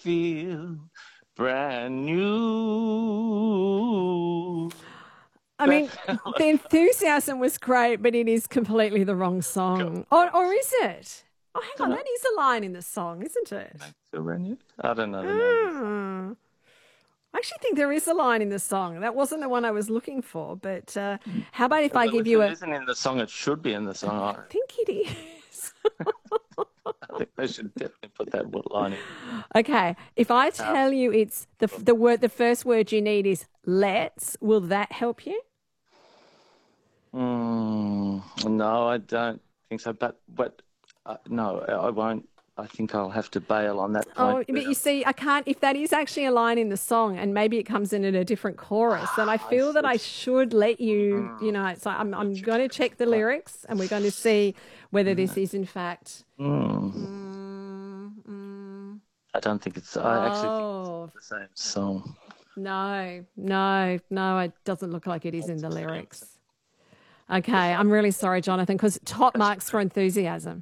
feel brand new. I That mean, the enthusiasm was great, but it is completely the wrong God, song. Or is it? Oh, hang don't on, know. that is a line in the song, isn't it? Feel brand new. I don't know the name of the song. Hmm. I actually think there is a line in the song. That wasn't the one I was looking for, but how about if I Well, give if you it a... isn't in the song, it should be in the song. I think it is. I think they should definitely put that line in. Okay, if I Um, tell you it's the first word you need is let's, will that help you? no, I don't think so. But no, I won't. I think I'll have to bail on that point. Oh, but you see, I can't, if that is actually a line in the song and maybe it comes in a different chorus, then I feel that I It's should let you, mm, so I'm tricky going to for me. check the lyrics and we're going to see whether Mm, this is in fact. mm. Mm, mm. I don't think it's. I actually think it's Oh, the same song. no, it doesn't look like it is in It's the the same song. lyrics. Okay, I'm really sorry, Jonathan, because top That's marks for enthusiasm.